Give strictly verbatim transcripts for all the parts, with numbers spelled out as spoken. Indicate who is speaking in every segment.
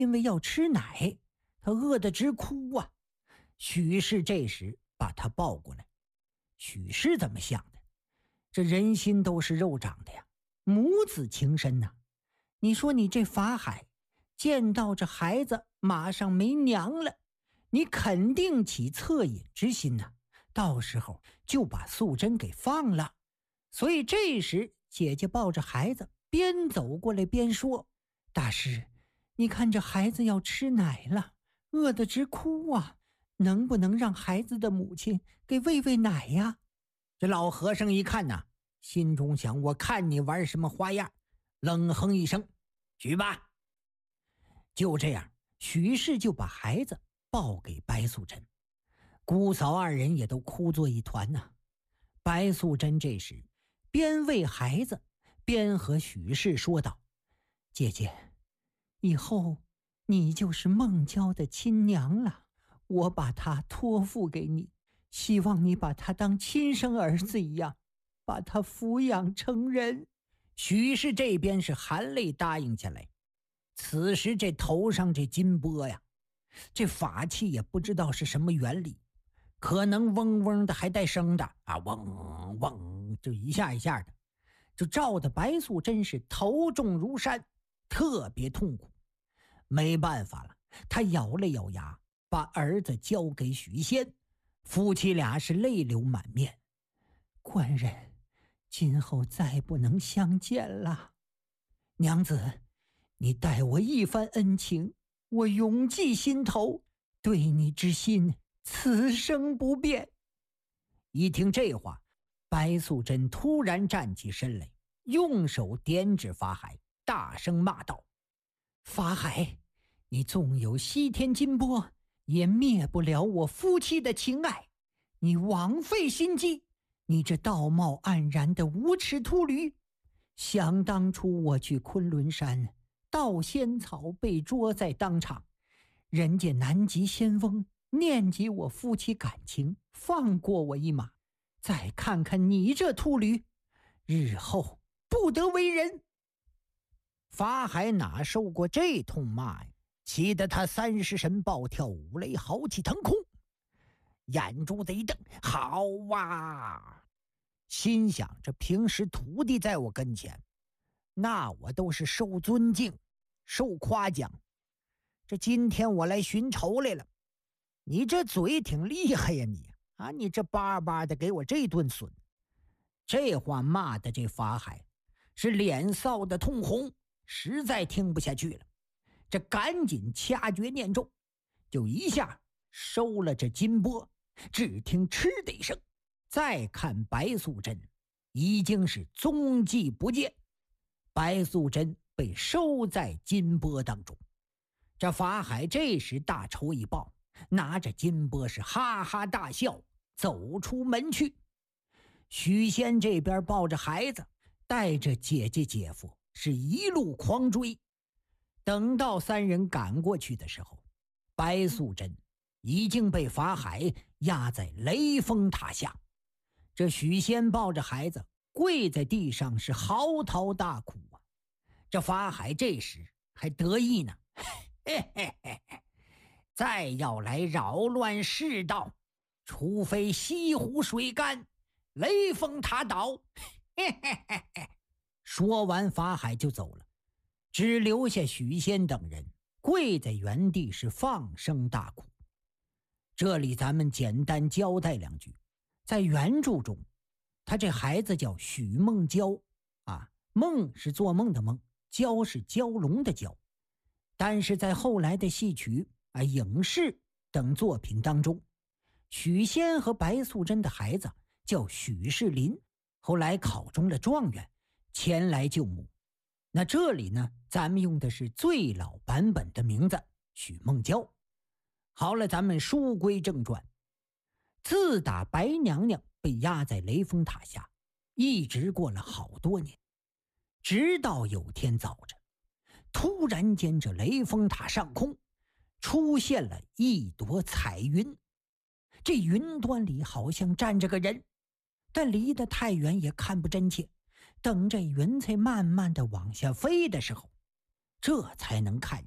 Speaker 1: 因为要吃奶，他饿得直哭啊。许氏这时把他抱过来。许氏怎么想的？这人心都是肉长的呀，母子情深呐、啊。你说你这法海见到这孩子马上没娘了，你肯定起恻隐之心呐、啊，到时候就把素贞给放了。所以这时姐姐抱着孩子边走过来边说：大师，你看这孩子要吃奶了，饿得直哭啊，能不能让孩子的母亲给喂喂奶呀？这老和尚一看呐、啊，心中想：我看你玩什么花样，冷哼一声：去吧。就这样，许氏就把孩子抱给白素贞。姑嫂二人也都哭作一团呐、啊。白素贞这时边喂孩子边和许氏说道：姐姐，以后你就是孟郊的亲娘了，我把她托付给你，希望你把他当亲生儿子一样，把他抚养成人。许氏这边是含泪答应下来。此时这头上这金钵呀，这法器也不知道是什么原理，可能嗡嗡的还带声的啊，嗡嗡，就一下一下的，就照得白素贞是头重如山，特别痛苦。没办法了，他咬了咬牙，把儿子交给许仙。夫妻俩是泪流满面。官人，今后再不能相见了。娘子，你待我一番恩情，我永记心头，对你之心此生不变。一听这话，白素贞突然站起身来，用手点指法海，大声骂道：法海，你纵有西天金钵，也灭不了我夫妻的情爱，你枉费心机，你这道貌岸然的无耻秃驴！想当初我去昆仑山盗仙草被捉在当场，人家南极仙翁念及我夫妻感情，放过我一马。再看看你这秃驴，日后不得为人！法海哪受过这通骂呀，气得他三十神暴跳五雷，豪气腾空，眼珠子一瞪，好哇！心想这平时徒弟在我跟前，那我都是受尊敬受夸奖，这今天我来寻仇来了，你这嘴挺厉害呀你啊！你这巴巴的给我这顿损。这话骂的这法海是脸臊的通红，实在听不下去了，这赶紧掐诀念咒，就一下收了这金钵。只听嗤的一声，再看白素贞已经是踪迹不见，白素贞被收在金钵当中。这法海这时大仇已报，拿着金钵是哈哈大笑，走出门去。许仙这边抱着孩子，带着姐姐姐夫是一路狂追。等到三人赶过去的时候，白素贞已经被法海压在雷峰塔下。这许仙抱着孩子跪在地上是嚎啕大哭啊。这法海这时还得意呢，嘿嘿嘿嘿，再要来扰乱世道，除非西湖水干，雷峰塔倒。嘿嘿嘿嘿。说完法海就走了，只留下许仙等人跪在原地是放声大哭。这里咱们简单交代两句，在原著中他这孩子叫许梦蛟啊，梦是做梦的梦，蛟是蛟龙的蛟。但是在后来的戏曲啊、影视等作品当中，许仙和白素贞的孩子叫许世林，后来考中了状元，前来救母。那这里呢，咱们用的是最老版本的名字许梦蛟。好了，咱们书归正传。自打白娘娘被压在雷峰塔下，一直过了好多年，直到有天早晨，突然间这雷峰塔上空出现了一朵彩云，这云端里好像站着个人，但离得太远也看不真切。等这云彩慢慢的往下飞的时候，这才能看清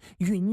Speaker 1: 允